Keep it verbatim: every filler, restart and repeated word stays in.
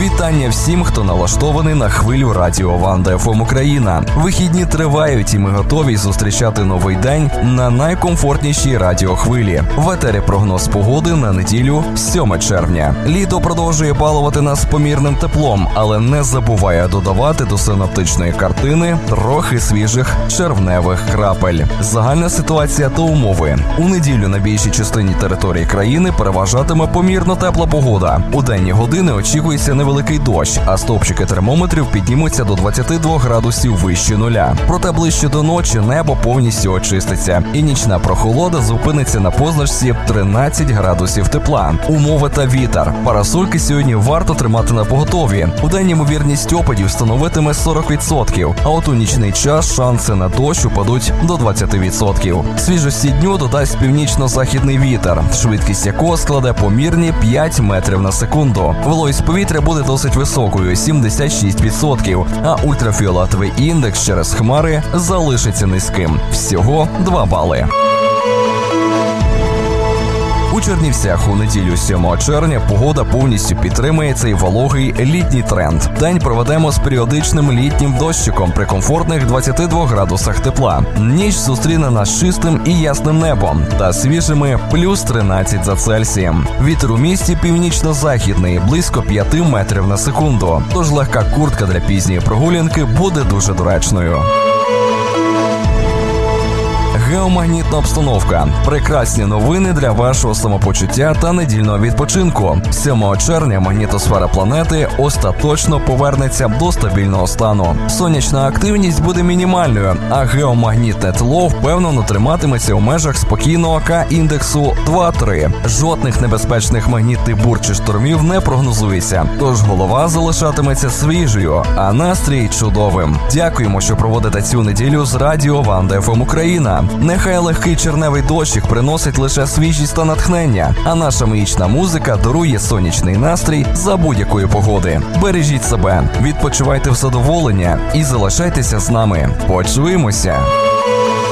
Вітання всім, хто налаштований на хвилю радіо Ванда еф ем Україна. Вихідні тривають і ми готові зустрічати новий день на найкомфортнішій радіохвилі. В етері прогноз погоди на неділю, сьоме червня. Літо продовжує балувати нас помірним теплом, але не забуває додавати до синоптичної картини трохи свіжих червневих крапель. Загальна ситуація та умови. У неділю на більшій частині території країни переважатиме помірно тепла погода. У денні години очікується невеликий дощ, а стовпчики термометрів піднімуться до двадцяти двох градусів вище нуля. Проте ближче до ночі небо повністю очиститься, і нічна прохолода зупиниться на позначці тринадцять градусів тепла. Умови та вітер. Парасольки сьогодні варто тримати на поготові. У день ймовірність опадів становитиме сорок відсотків, а от у нічний час шанси на дощ упадуть до двадцяти відсотків. Свіжості дню додасть північно-західний вітер, швидкість якого складе помірні п'ять метрів на секунду. Вологість повітря буде досить високою – сімдесят шість відсотків, а ультрафіолетовий індекс через хмари залишиться низьким – всього два бали. У Чернівцях у неділю сьомого червня погода повністю підтримує цей вологий літній тренд. День проведемо з періодичним літнім дощиком при комфортних двадцяти двох градусах тепла. Ніч зустріне нас чистим і ясним небом та свіжими плюс тринадцять за Цельсієм. Вітер у місті північно-західний, близько п'яти метрів на секунду. Тож легка куртка для пізньої прогулянки буде дуже доречною. Геомагнітна обстановка. Прекрасні новини для вашого самопочуття та недільного відпочинку. сьомого червня магнітосфера планети остаточно повернеться до стабільного стану. Сонячна активність буде мінімальною, а геомагнітне тло впевнено триматиметься у межах спокійного К-індексу два-три. Жодних небезпечних магнітних бур чи штормів не прогнозується, тож голова залишатиметься свіжою, а настрій чудовим. Дякуємо, що проводите цю неділю з радіо Ванда еф ем Україна. Нехай легкий червневий дощик приносить лише свіжість та натхнення, а наша магічна музика дарує сонячний настрій за будь-якої погоди. Бережіть себе, відпочивайте в задоволення і залишайтеся з нами. Почуємося!